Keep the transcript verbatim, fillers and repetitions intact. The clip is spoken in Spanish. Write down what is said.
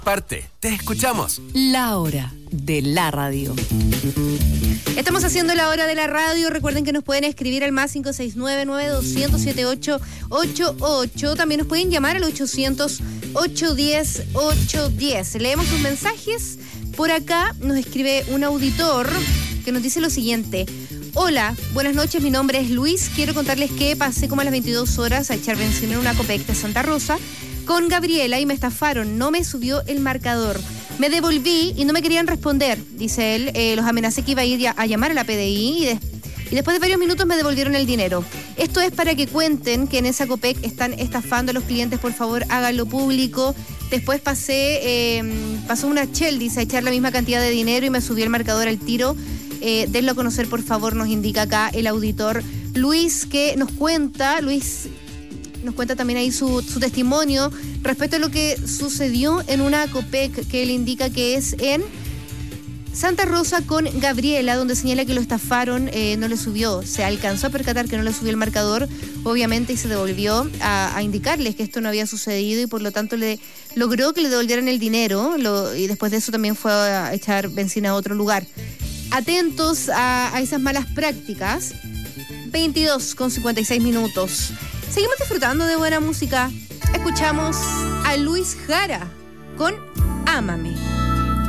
Parte, te escuchamos. La hora de la radio. Estamos haciendo la hora de la radio. Recuerden que nos pueden escribir al más cinco seis nueve, nueve dos cero cero, siete ocho ocho ocho. También nos pueden llamar al ochocientos, ochocientos diez, ochocientos diez. Leemos sus mensajes. Por acá nos escribe un auditor que nos dice lo siguiente. Hola, buenas noches, mi nombre es Luis. Quiero contarles que pasé como a las veintidós horas a echar benzina en una Copec de Santa Rosa con Gabriela y me estafaron, no me subió el marcador. Me devolví y no me querían responder, dice él. Eh, los amenacé que iba a ir a, a llamar a la P D I y, de, y después de varios minutos me devolvieron el dinero. Esto es para que cuenten que en esa Copec están estafando a los clientes, por favor háganlo público. Después pasé, eh, pasó una Shell, dice, a echar la misma cantidad de dinero y me subió el marcador al tiro. Eh, denlo a conocer, por favor, nos indica acá el auditor Luis, que nos cuenta, Luis... Nos cuenta también ahí su, su testimonio respecto a lo que sucedió en una Copec que él indica que es en Santa Rosa con Gabriela, donde señala que lo estafaron, eh, no le subió, se alcanzó a percatar que no le subió el marcador, obviamente, y se devolvió a, a indicarles que esto no había sucedido y por lo tanto le logró que le devolvieran el dinero lo, y después de eso también fue a echar benzina a otro lugar. Atentos a, a esas malas prácticas. veintidós con cincuenta y seis minutos. Seguimos disfrutando de buena música. Escuchamos a Luis Jara con Ámame.